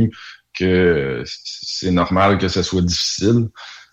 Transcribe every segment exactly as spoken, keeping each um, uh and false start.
que c'est normal que ce soit difficile.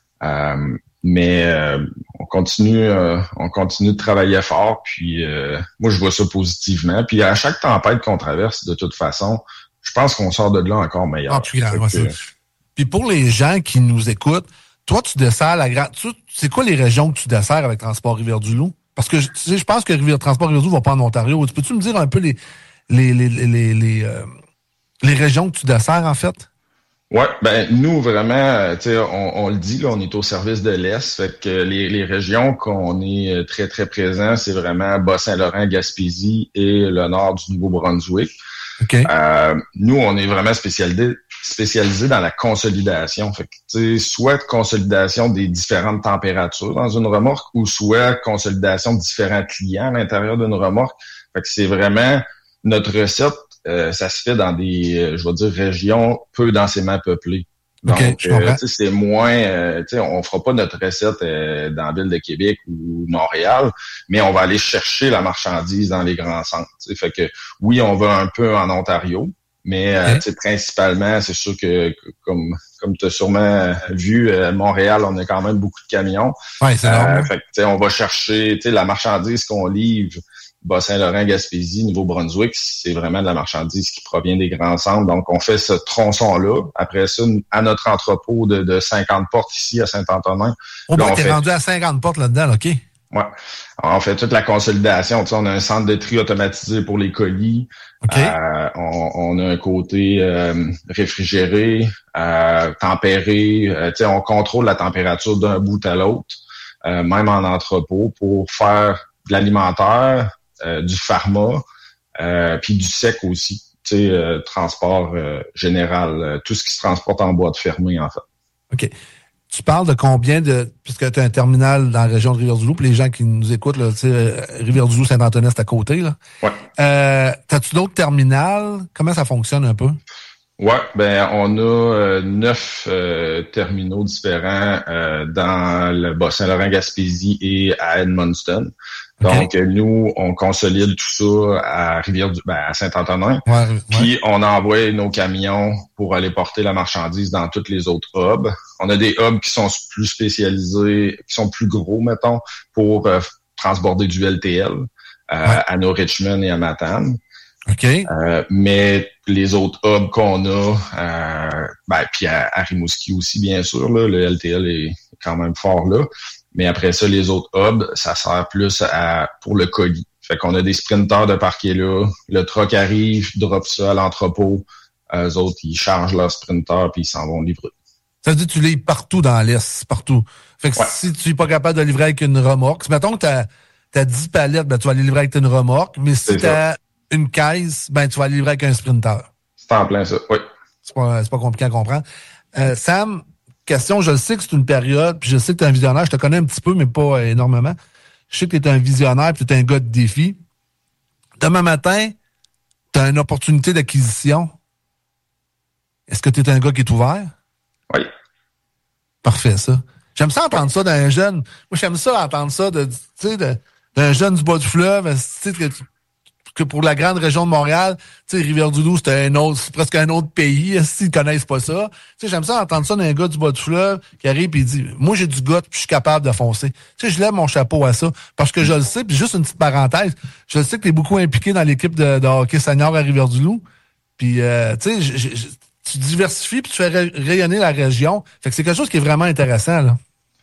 Euh, mais euh, on continue euh, on continue de travailler fort, puis euh, moi je vois ça positivement. Puis à chaque tempête qu'on traverse, de toute façon, je pense qu'on sort de là encore meilleur. Ah, puis, ouais, que... puis pour les gens qui nous écoutent, toi tu desserres la grande... C'est quoi les régions que tu desserres avec Transport Rivière-du-Loup? Parce que tu sais, je pense que Rivière Transport Rivière-du-Loup va pas en Ontario. Peux-tu me dire un peu les les les les les, les, euh, les régions que tu desserres en fait? Ouais, ben nous vraiment, tu sais, on, on le dit là, on est au service de l'Est, fait que les, les régions qu'on est très très présent, c'est vraiment Bas-Saint-Laurent, Gaspésie et le nord du Nouveau-Brunswick. Okay. Euh, nous, on est vraiment spécialisé spécialisé dans la consolidation, fait que tu sais, soit consolidation des différentes températures dans une remorque, ou soit consolidation de différents clients à l'intérieur d'une remorque. Fait que c'est vraiment notre recette. Euh, ça se fait dans des, euh, je vais dire, régions peu densément peuplées. Donc, okay, euh, c'est moins, euh, tu sais, on fera pas notre recette euh, dans la ville de Québec ou Montréal, mais on va aller chercher la marchandise dans les grands centres. T'sais. Fait que oui, on va un peu en Ontario, mais okay. euh, tu sais, principalement, c'est sûr que, que comme comme tu as sûrement vu, à Montréal, on a quand même beaucoup de camions. Ouais, c'est euh, fait que, tu sais, on va chercher, tu sais, la marchandise qu'on livre. Bas-Saint-Laurent, Gaspésie, Nouveau-Brunswick, c'est vraiment de la marchandise qui provient des grands centres. Donc, on fait ce tronçon-là. Après ça, à notre entrepôt de, de cinquante portes ici à Saint-Antonin. Oh, ben, t'es fait... rendu à cinquante portes là-dedans, OK? Ouais. On fait toute la consolidation. Tu sais, on a un centre de tri automatisé pour les colis. Okay. Euh, on, on a un côté euh, réfrigéré, euh, tempéré. Euh, tu sais, on contrôle la température d'un bout à l'autre, euh, même en entrepôt, pour faire de l'alimentaire, Euh, du pharma, euh, puis du sec aussi, tu sais, euh, transport euh, général, euh, tout ce qui se transporte en boîte fermée, en fait. OK. Tu parles de combien de... Puisque tu as un terminal dans la région de Rivière-du-Loup, puis les gens qui nous écoutent, là, tu sais, Rivière-du-Loup, Saint-Antonin, c'est à côté, là. Ouais. Euh, t'as-tu d'autres terminals? Comment ça fonctionne un peu? Ouais, ben on a euh, neuf euh, terminaux différents euh, dans le Bas-Saint-Laurent-Gaspésie et à Edmundston. Donc, okay. nous, on consolide tout ça à Rivière du ben, à Saint-Antonin. Ouais, ouais. Puis, on envoie nos camions pour aller porter la marchandise dans tous les autres hubs. On a des hubs qui sont plus spécialisés, qui sont plus gros, mettons, pour euh, transborder du L T L euh, ouais. à New Richmond et à Matane. OK. Euh, mais les autres hubs qu'on a, euh, ben, puis à, à Rimouski aussi, bien sûr, là, le L T L est quand même fort là. Mais après ça, les autres hubs, ça sert plus à pour le colis. Fait qu'on a des sprinters de parquet là. Le truck arrive, drop ça à l'entrepôt. Eux autres, ils chargent leur sprinter puis ils s'en vont livrer. Ça veut dire que tu livres partout dans l'Est, partout. Fait que ouais. si tu n'es pas capable de livrer avec une remorque, mettons que tu as dix palettes, ben, tu vas les livrer avec une remorque. Mais si tu as une caisse, ben, tu vas les livrer avec un sprinter. C'est en plein ça, oui. C'est pas, c'est pas compliqué à comprendre. Euh, Sam, question, je sais que c'est une période, puis je sais que tu es un visionnaire, je te connais un petit peu, mais pas euh, énormément. Je sais que tu es un visionnaire, puis tu es un gars de défi. Demain matin, tu as une opportunité d'acquisition. Est-ce que tu es un gars qui est ouvert? Oui. Parfait, ça. J'aime ça entendre ça d'un jeune. Moi, j'aime ça entendre ça de, tu sais, de, d'un jeune du bas du fleuve, tu sais, que tu que pour la grande région de Montréal, tu sais, Rivière-du-Loup, c'est un autre, c'est presque un autre pays, s'ils connaissent pas ça. Tu sais, j'aime ça entendre ça d'un gars du bas du fleuve qui arrive et il dit, moi, j'ai du goût, puis je suis capable de foncer. Tu sais, je lève mon chapeau à ça, parce que je le sais, puis juste une petite parenthèse, je le sais que t'es beaucoup impliqué dans l'équipe de, de hockey senior à Rivière-du-Loup, puis, euh, tu sais, je, je, je, tu diversifies, puis tu fais rayonner la région. Fait que c'est quelque chose qui est vraiment intéressant, là.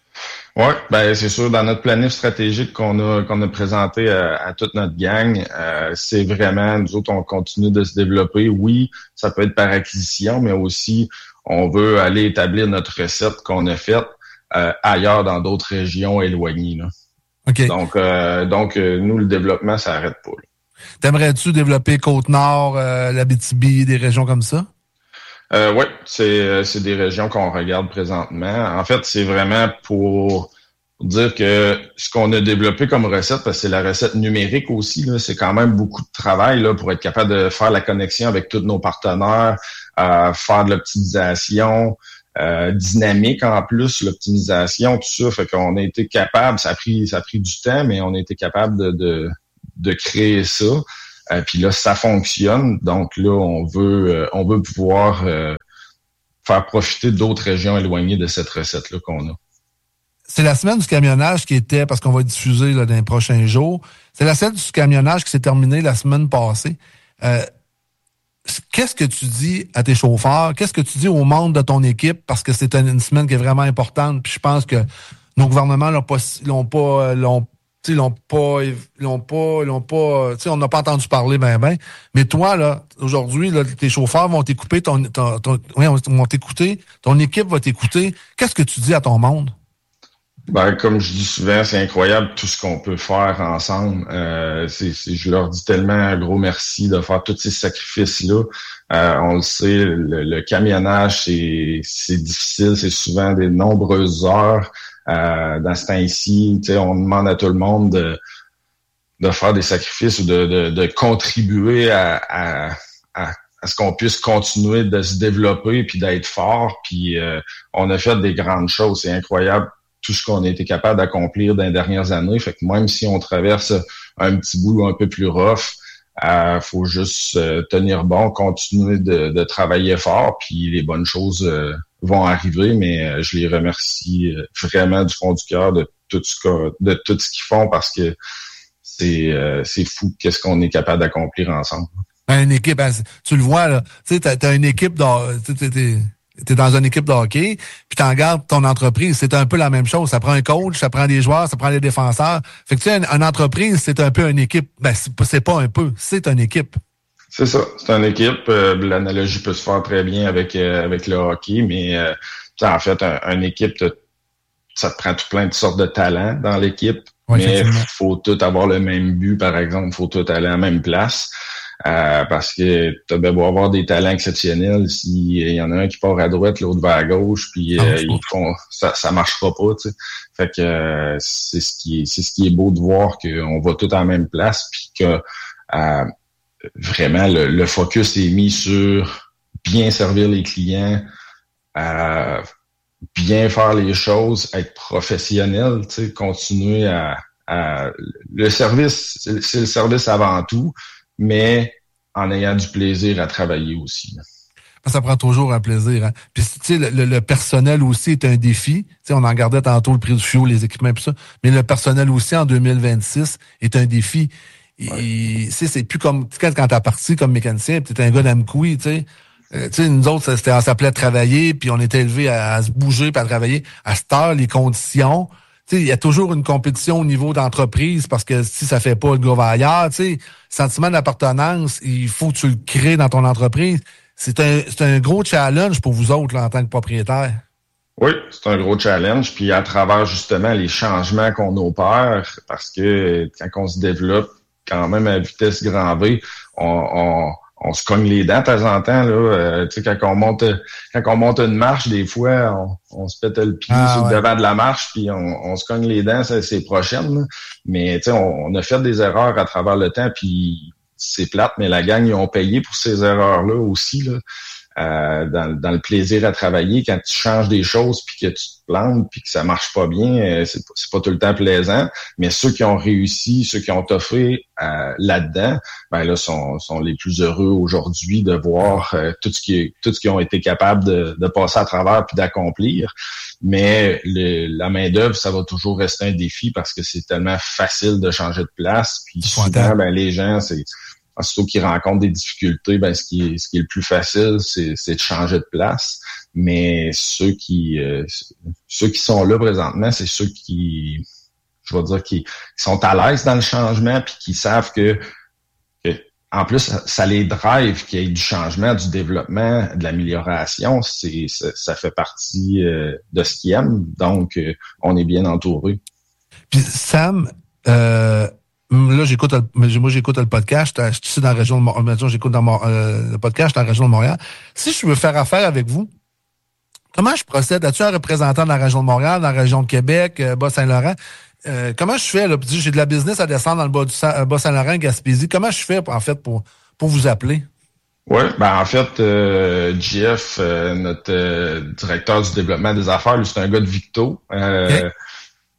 Oui, ben c'est sûr, dans notre planif stratégique qu'on a qu'on a présenté à, à toute notre gang, euh, c'est vraiment, nous autres, on continue de se développer. Oui, ça peut être par acquisition, mais aussi, on veut aller établir notre recette qu'on a faite euh, ailleurs dans d'autres régions éloignées. Là. OK. Donc, euh, donc euh, nous, le développement, ça n'arrête pas. Là. T'aimerais-tu développer Côte-Nord, euh, l'Abitibi, des régions comme ça? Euh, oui, c'est c'est des régions qu'on regarde présentement. En fait, c'est vraiment pour dire que ce qu'on a développé comme recette, parce que c'est la recette numérique aussi, là, c'est quand même beaucoup de travail là pour être capable de faire la connexion avec tous nos partenaires, euh, faire de l'optimisation euh, dynamique en plus, l'optimisation, tout ça. Fait qu'on a été capable, ça a pris ça a pris du temps, mais on a été capable de de, de créer ça. Euh, puis là, ça fonctionne. Donc là, on veut euh, on veut pouvoir euh, faire profiter d'autres régions éloignées de cette recette-là qu'on a. C'est la semaine du camionnage qui était, parce qu'on va diffuser là, dans les prochains jours, c'est la semaine du camionnage qui s'est terminée la semaine passée. Euh, qu'est-ce que tu dis à tes chauffeurs? Qu'est-ce que tu dis aux membres de ton équipe? Parce que c'est une, une semaine qui est vraiment importante. Puis je pense que nos gouvernements l'ont pas, l'ont pas, l'ont, ils l'ont pas, ils l'ont pas, ils l'ont pas, tu sais, on n'a pas entendu parler ben ben. Mais toi, là, aujourd'hui, là, tes chauffeurs vont t'écouter, ton, ton, ton, oui, vont t'écouter, ton équipe va t'écouter. Qu'est-ce que tu dis à ton monde? Ben, comme je dis souvent, c'est incroyable tout ce qu'on peut faire ensemble. Euh, c'est, c'est, je leur dis tellement un gros merci de faire tous ces sacrifices-là. Euh, on le sait, le, le camionnage, c'est, c'est difficile, c'est souvent des nombreuses heures. Euh, dans ce temps-ci, tu sais, on demande à tout le monde de, de faire des sacrifices ou de, de, de contribuer à, à, à, à ce qu'on puisse continuer de se développer puis d'être fort. Puis euh, on a fait des grandes choses. C'est incroyable tout ce qu'on a été capable d'accomplir dans les dernières années. Fait que même si on traverse un petit bout un peu plus rough, euh, faut juste euh, tenir bon, continuer de, de travailler fort, puis les bonnes choses euh, vont arriver, mais euh, je les remercie euh, vraiment du fond du cœur de tout ce que, de tout ce qu'ils font, parce que c'est euh, c'est fou qu'est-ce qu'on est capable d'accomplir ensemble. Une équipe, tu le vois là, tu sais, t'as, t'as une équipe de, t'es, t'es, t'es dans une équipe de hockey, puis t'en gardes ton entreprise, c'est un peu la même chose. Ça prend un coach, ça prend des joueurs, ça prend des défenseurs. Fait que tu sais, une, une entreprise, c'est un peu une équipe. Ben, c'est, c'est pas un peu, c'est une équipe. C'est ça, c'est une équipe. Euh, l'analogie peut se faire très bien avec euh, avec le hockey, mais euh, en fait, un, une équipe, ça te prend tout plein de sortes de talents dans l'équipe, oui, mais il faut tout avoir le même but, par exemple, il faut tout aller à la même place. Euh, parce que tu as beau avoir des talents exceptionnels, s'il y en a un qui part à droite, l'autre va à gauche, puis euh, ils font, ça ça marchera pas, tu sais. Fait que euh, c'est ce qui est c'est ce qui est beau de voir qu'on va tout à la même place, puis que euh, vraiment le, le focus est mis sur bien servir les clients, euh, bien faire les choses, être professionnel, tu sais, continuer à, à le service, c'est, c'est le service avant tout, mais en ayant du plaisir à travailler aussi. Là. Ça prend toujours un plaisir. Hein? Puis, tu sais, le, le personnel aussi est un défi. Tu sais, on en regardait tantôt le prix du fioul, les équipements et tout ça. Mais le personnel aussi, en deux mille vingt-six, est un défi. Ouais. Et, c'est, c'est plus comme, quand, quand t'as parti comme mécanicien, puis t'es un gars d'Amkoui, tu sais. Euh, tu sais, nous autres, c'était, on s'appelait travailler, puis on était élevés à, à se bouger, puis à travailler. À cette heure, les conditions... Tu sais, il y a toujours une compétition au niveau d'entreprise parce que si ça fait pas, le gars va ailleurs. Tu sais, sentiment d'appartenance, il faut que tu le crées dans ton entreprise. C'est un, c'est un gros challenge pour vous autres là, en tant que propriétaire. Oui, c'est un gros challenge. Puis à travers justement les changements qu'on opère, parce que quand on se développe quand même à vitesse grand V, on, on on se cogne les dents de temps en temps, là. Euh, tu sais, quand on monte, quand on monte une marche, des fois, on, on se pète le pied ah, sur ouais. le devant de la marche, puis on, on se cogne les dents, c'est, c'est prochaine, là. Mais tu sais, on, on a fait des erreurs à travers le temps, puis c'est plate, mais la gang, ils ont payé pour ces erreurs-là aussi, là. Euh, dans, dans le plaisir à travailler, quand tu changes des choses puis que tu te plantes puis que ça marche pas bien, euh, c'est, c'est pas tout le temps plaisant. Mais ceux qui ont réussi, ceux qui ont toffé euh, là-dedans, ben là sont, sont les plus heureux aujourd'hui de voir euh, tout ce qui tout ce qu'ils ont été capables de, de passer à travers puis d'accomplir. Mais le, la main d'œuvre, ça va toujours rester un défi parce que c'est tellement facile de changer de place. Puis souvent, ben les gens, c'est Surtout qu'ils rencontrent des difficultés, ben ce qui est ce qui est le plus facile, c'est, c'est de changer de place. Mais ceux qui euh, ceux qui sont là présentement, c'est ceux qui, je vais dire, qui, qui sont à l'aise dans le changement, puis qui savent que, que en plus ça, ça les drive qu'il y ait du changement, du développement, de l'amélioration. C'est ça, ça fait partie euh, de ce qu'ils aiment. Donc euh, on est bien entouré. Puis Sam. Euh... Là, j'écoute, le, moi, j'écoute le podcast. Je suis ici dans la région de Montréal. J'écoute dans euh, le podcast dans la région de Montréal. Si je veux faire affaire avec vous, comment je procède? As-tu un représentant dans la région de Montréal, dans la région de Québec, euh, Bas-Saint-Laurent? Euh, comment je fais, là? J'ai de la business à descendre dans le bas du euh, Bas-Saint-Laurent, Gaspésie. Comment je fais, en fait, pour, pour vous appeler? Oui, ben en fait, euh, J F, euh, notre euh, directeur du développement des affaires, lui, c'est un gars de Victo. Euh, okay.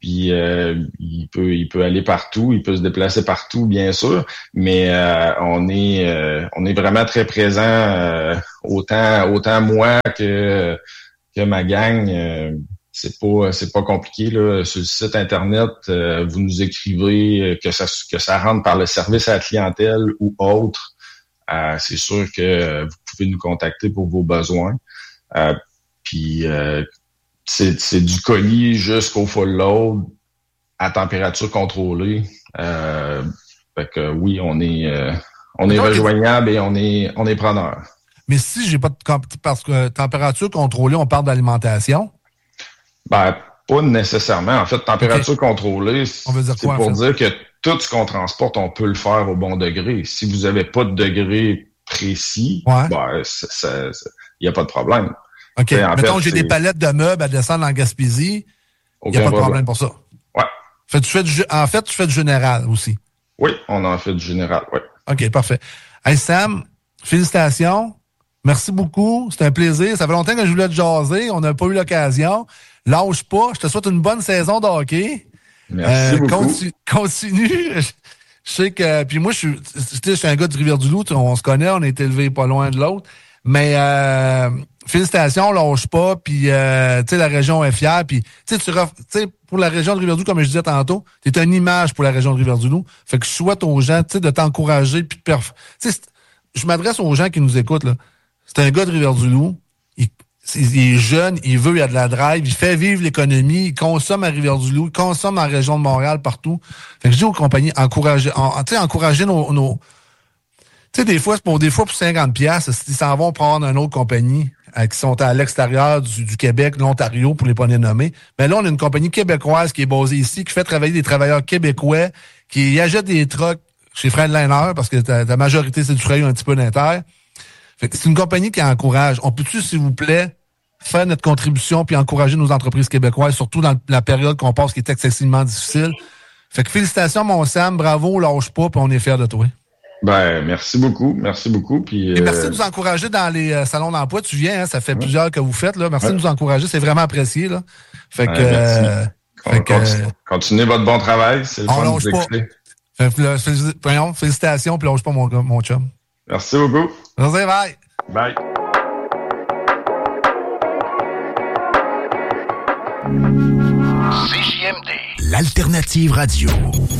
puis euh, il peut il peut aller partout, il peut se déplacer partout, bien sûr, mais euh, on est euh, on est vraiment très présent, euh, autant autant moi que que ma gang. Euh, c'est pas c'est pas compliqué là. Sur le site internet, euh, vous nous écrivez que ça que ça rentre par le service à la clientèle ou autre. Euh, c'est sûr que vous pouvez nous contacter pour vos besoins. Euh, puis euh, c'est, c'est du colis jusqu'au full load à température contrôlée. Euh, fait que oui, on est euh, on est rejoignable et on est on est preneur. Mais si j'ai pas de parce que température contrôlée, on parle d'alimentation. Ben pas nécessairement. En fait, température okay. contrôlée, on veut dire c'est quoi, pour en fait? dire que tout ce qu'on transporte, on peut le faire au bon degré. Si vous avez pas de degré précis, ouais. ben il y a pas de problème. OK. En Mettons fait, j'ai c'est... des palettes de meubles à descendre en Gaspésie. Il n'y a pas de problème pour ça. Ouais. Fait, tu fais du, en fait, tu fais du général aussi. Oui, on en fait du général, oui. OK, parfait. Hey Sam, félicitations. Merci beaucoup. C'était un plaisir. Ça fait longtemps que je voulais te jaser. On n'a pas eu l'occasion. Lâche pas. Je te souhaite une bonne saison de hockey. Merci euh, beaucoup. Continue. continue. Je sais que... Puis moi, je suis, je suis un gars de Rivière-du-Loup. On se connaît. On est élevés pas loin de l'autre. Mais euh, félicitations, lâche pas. Puis, euh, tu sais, la région est fière. Puis, tu sais, pour la région de Rivière-du-Loup, comme je disais tantôt, t'es une image pour la région de Rivière-du-Loup. Fait que je souhaite aux gens, tu sais, de t'encourager. Puis, perf... tu sais, je m'adresse aux gens qui nous écoutent, là. C'est un gars de Rivière-du-Loup. Il, il est jeune, il veut, il a de la drive, il fait vivre l'économie, il consomme à Rivière-du-Loup, il consomme en région de Montréal, partout. Fait que je dis aux compagnies, encouragez, en, tu sais, encouragez nos, nos tu sais, des fois, c'est pour des fois pour cinquante piastres, ils s'en vont prendre une autre compagnie euh, qui sont à l'extérieur du, du Québec, l'Ontario, pour les pas les nommer. Mais là, on a une compagnie québécoise qui est basée ici, qui fait travailler des travailleurs québécois, qui achètent des trucks chez Freightliner, parce que ta, ta majorité, c'est du frais un petit peu d'inter. Fait que c'est une compagnie qui encourage. On peut-tu, s'il vous plaît, faire notre contribution puis encourager nos entreprises québécoises, surtout dans la période qu'on passe qui est excessivement difficile. Fait que félicitations, mon Sam. Bravo, lâche pas, puis on est fiers de toi. Ben, merci beaucoup. Merci beaucoup. Puis, Et merci euh... de nous encourager dans les euh, salons d'emploi. Tu viens, hein, ça fait ouais. plusieurs que vous faites. Là. Merci ouais. de nous encourager. C'est vraiment apprécié. Là. Fait que, ouais, merci. Euh, Con- fait que continue, continuez votre bon travail. C'est le on fun de lâche vous écouter. Pas. Fait, là, félicitations, félicitations, puis lâche pas mon, mon chum. Merci beaucoup. Merci, bye. Bye. C J M D, l'alternative radio.